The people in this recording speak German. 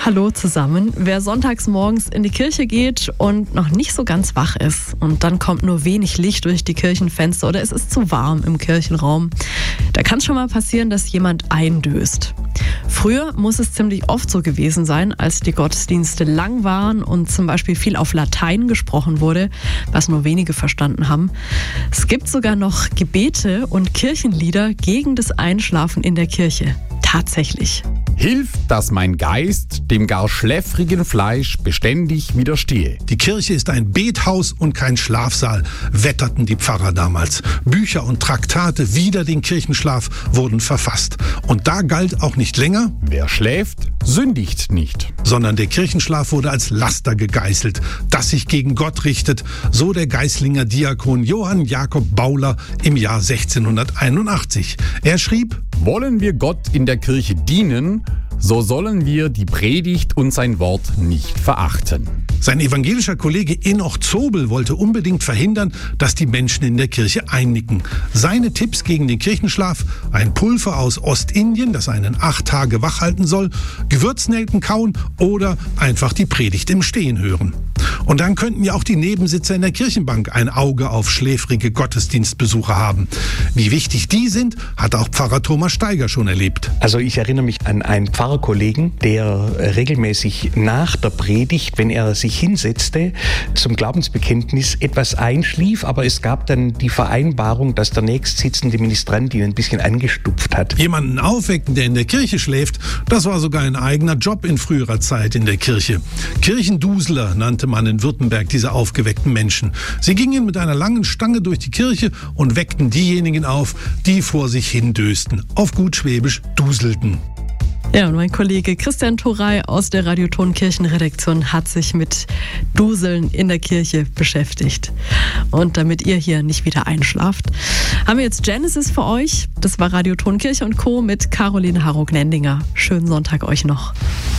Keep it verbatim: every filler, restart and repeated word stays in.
Hallo zusammen. Wer sonntags morgens in die Kirche geht und noch nicht so ganz wach ist und dann kommt nur wenig Licht durch die Kirchenfenster oder es ist zu warm im Kirchenraum, da kann es schon mal passieren, dass jemand eindöst. Früher muss es ziemlich oft so gewesen sein, als die Gottesdienste lang waren und zum Beispiel viel auf Latein gesprochen wurde, was nur wenige verstanden haben. Es gibt sogar noch Gebete und Kirchenlieder gegen das Einschlafen in der Kirche. Tatsächlich. Hilft, dass mein Geist dem gar schläfrigen Fleisch beständig widerstehe. Die Kirche ist ein Bethaus und kein Schlafsaal, wetterten die Pfarrer damals. Bücher und Traktate wider den Kirchenschlaf wurden verfasst. Und da galt auch nicht länger: Wer schläft, sündigt nicht. Sondern der Kirchenschlaf wurde als Laster gegeißelt, das sich gegen Gott richtet, so der Geislinger Diakon Johann Jakob Bauler im Jahr sechzehnhunderteinundachtzig. Er schrieb: Wollen wir Gott in der Kirche dienen, so sollen wir die Predigt und sein Wort nicht verachten. Sein evangelischer Kollege Enoch Zobel wollte unbedingt verhindern, dass die Menschen in der Kirche einnicken. Seine Tipps gegen den Kirchenschlaf: ein Pulver aus Ostindien, das einen acht Tage wach halten soll, Gewürznelken kauen oder einfach die Predigt im Stehen hören. Und dann könnten ja auch die Nebensitzer in der Kirchenbank ein Auge auf schläfrige Gottesdienstbesucher haben. Wie wichtig die sind, hat auch Pfarrer Thomas Steiger schon erlebt. Also ich erinnere mich an einen Pfarrerkollegen, der regelmäßig nach der Predigt, wenn er sich hinsetzte, zum Glaubensbekenntnis etwas einschlief, aber es gab dann die Vereinbarung, dass der nächstsitzende Ministrant ihn ein bisschen angestupft hat. Jemanden aufwecken, der in der Kirche schläft, das war sogar ein eigener Job in früherer Zeit in der Kirche. Kirchenduseler nannte man in Württemberg diese aufgeweckten Menschen. Sie gingen mit einer langen Stange durch die Kirche und weckten diejenigen auf, die vor sich hin dösten. Auf gut Schwäbisch duselten. Ja, und mein Kollege Christian Thorey aus der Radioton Kirchenredaktion hat sich mit Duseln in der Kirche beschäftigt. Und damit ihr hier nicht wieder einschlaft, haben wir jetzt Genesis für euch. Das war Radioton Kirche und Co. mit Caroline Harrog-Nendinger. Schönen Sonntag euch noch.